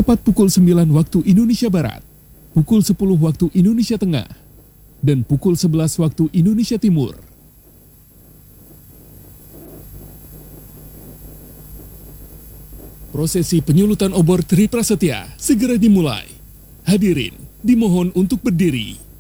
tepat pukul 9 waktu Indonesia Barat, pukul 10 waktu Indonesia Tengah, dan pukul 11 waktu Indonesia Timur. Prosesi penyulutan obor Tri Prasetya segera dimulai. Hadirin dimohon untuk berdiri.